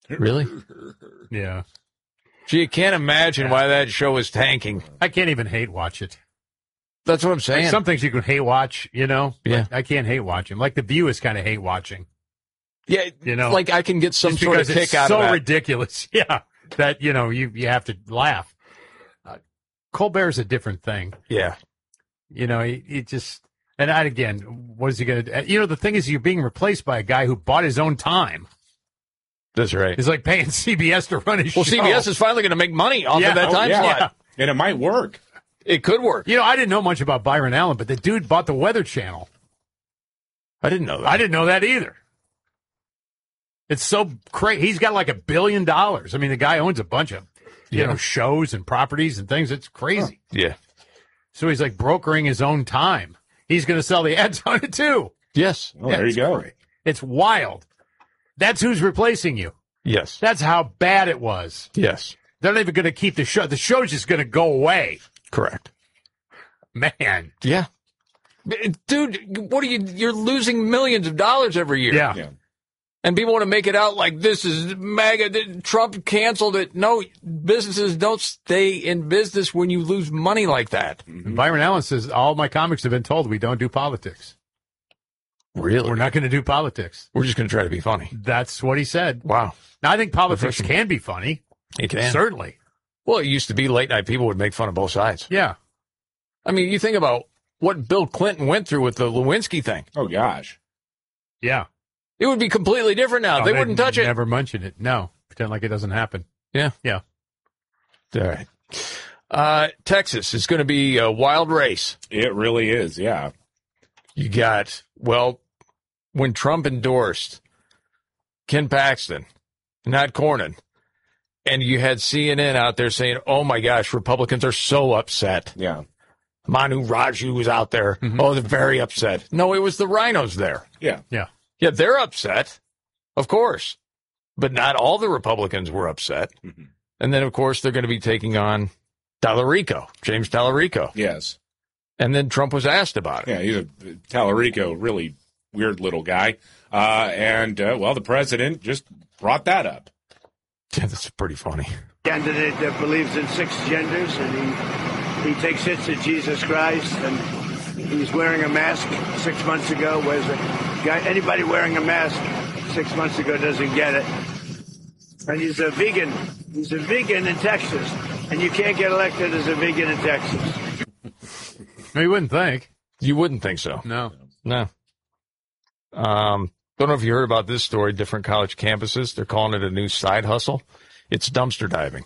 Really? Yeah. Gee, you can't imagine why that show is tanking. I can't even hate watch it. That's what I'm saying. Like some things you can hate watch, you know? Yeah. Like, I can't hate watch them. Like The View is kind of hate watching. Yeah, you know, like I can get some just sort of because kick it's out of that. so ridiculous. Yeah. That, you know, you have to laugh. Colbert's a different thing. Yeah. You know, he just, and again, what is he going to do? You know, the thing is you're being replaced by a guy who bought his own time. That's right. He's like paying CBS to run his Well, show. CBS is finally going to make money off of that time slot. Yeah. And it might work. It could work. You know, I didn't know much about Byron Allen, but the dude bought the Weather Channel. I didn't know that. I didn't know that either. It's so crazy. He's got like $1 billion. I mean, the guy owns a bunch of, you know, shows and properties and things. It's crazy. Yeah. So he's like brokering his own time. He's going to sell the ads on it too. Yes. Oh, there you go. It's wild. That's who's replacing you. Yes. That's how bad it was. Yes. They're not even going to keep the show. The show's just going to go away. Correct. Man. Yeah. Dude, what are you're losing millions of dollars every year. Yeah. And people want to make it out like this is MAGA. Trump canceled it. No, businesses don't stay in business when you lose money like that. And Byron Allen says, all my comics have been told we don't do politics. Really? We're not going to do politics. We're just going to try to be funny. That's what he said. Wow. Now, I think politics can be funny. It can. Certainly. Well, it used to be late night people would make fun of both sides. Yeah. I mean, you think about what Bill Clinton went through with the Lewinsky thing. Oh, gosh. Yeah. It would be completely different now. They wouldn't touch it. Never mention it. No. Pretend like it doesn't happen. Yeah. Yeah. All right. Texas is going to be a wild race. It really is, yeah. You got, well, when Trump endorsed Ken Paxton, not Cornyn, and you had CNN out there saying, oh, my gosh, Republicans are so upset. Yeah. Manu Raju was out there. Oh, they're very upset. No, it was the rhinos there. Yeah. Yeah. Yeah, they're upset, of course. But not all the Republicans were upset. Mm-hmm. And then, of course, they're going to be taking on Tallarico, James Tallarico. Yes. And then Trump was asked about it. Yeah, he's a Tallarico, really weird little guy. Well, the president just brought that up. Yeah, that's pretty funny. Candidate that believes in 6 genders, and he takes hits at Jesus Christ, and he's wearing a mask 6 months ago. Where's a guy? Anybody wearing a mask 6 months ago doesn't get it. And he's a vegan. He's a vegan in Texas, and you can't get elected as a vegan in Texas. No, you wouldn't think. You wouldn't think so. No. No. Don't know if you heard about this story. Different college campuses, they're calling it a new side hustle. It's dumpster diving.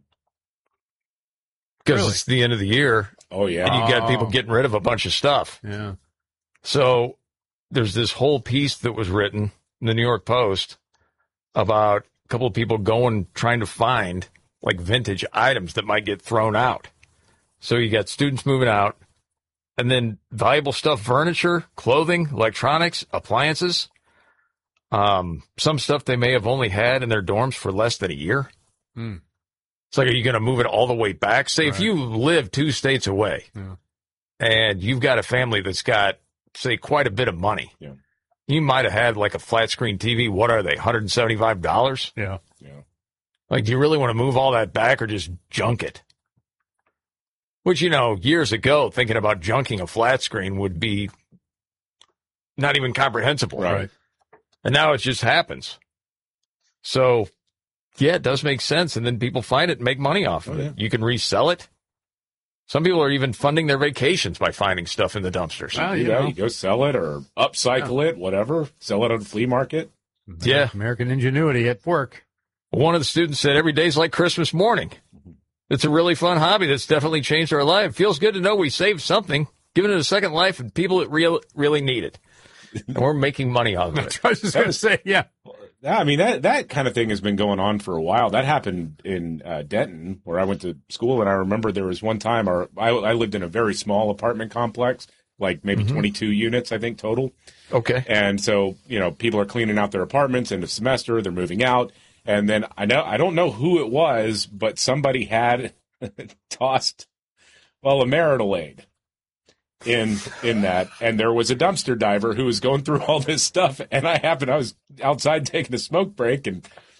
Because it's the end of the year. Oh, yeah. And you got people getting rid of a bunch of stuff. Yeah. So there's this whole piece that was written in the New York Post about a couple of people trying to find like vintage items that might get thrown out. So you got students moving out, and then valuable stuff, furniture, clothing, electronics, appliances. Some stuff they may have only had in their dorms for less than a year. It's like, are you going to move it all the way back? Say, if you live 2 states away and you've got a family that's got, say, quite a bit of money, you might have had like a flat screen TV. What are they, $175? Yeah. Like, do you really want to move all that back or just junk it? Which, years ago, thinking about junking a flat screen would be not even comprehensible. Right. And now it just happens. So, yeah, it does make sense. And then people find it and make money off of it. You can resell it. Some people are even funding their vacations by finding stuff in the dumpsters. Well, you go sell it or upcycle it, whatever. Sell it on the flea market. Yeah. American ingenuity at work. One of the students said every day's like Christmas morning. It's a really fun hobby that's definitely changed our life. Feels good to know we saved something, given it a second life, and people that really need it. And we're making money off of it. I was just going to say, yeah. I mean, that kind of thing has been going on for a while. That happened in Denton, where I went to school, and I remember there was one time I lived in a very small apartment complex, like maybe 22 units, I think, total. Okay. And so, people are cleaning out their apartments end of semester, they're moving out. And then I don't know who it was, but somebody had tossed, a marital aid in that. And there was a dumpster diver who was going through all this stuff. And I was outside taking a smoke break, and